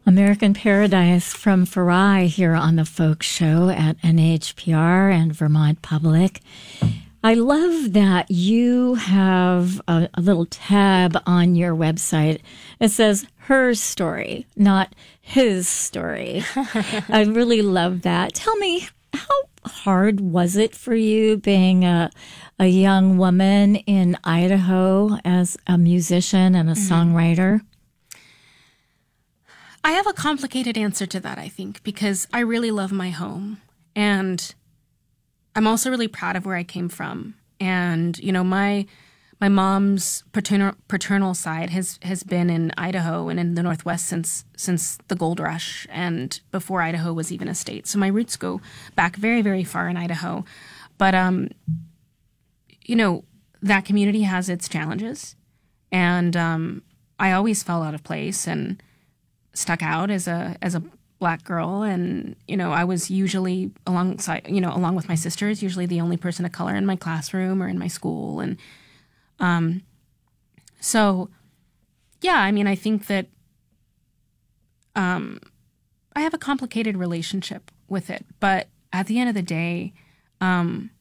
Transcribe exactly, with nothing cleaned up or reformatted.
American Paradise from Farai here on the Folk Show at N H P R and Vermont Public. I love that you have a, a little tab on your website. It says her story, not his story. I really love that. Tell me, how hard was it for you being a, a young woman in Idaho as a musician and a mm-hmm. songwriter? I have a complicated answer to that, I think, because I really love my home. And I'm also really proud of where I came from. And, you know, my my mom's paternal, paternal side has, has been in Idaho and in the Northwest since since the gold rush and before Idaho was even a state. So my roots go back very, very far in Idaho. But, um, you know, that community has its challenges. And um, I always fell out of place and stuck out as a as a black girl, and you know I was usually alongside you know along with my sisters, usually the only person of color in my classroom or in my school, and um, so yeah, I mean I think that um, I have a complicated relationship with it, but at the end of the day, um,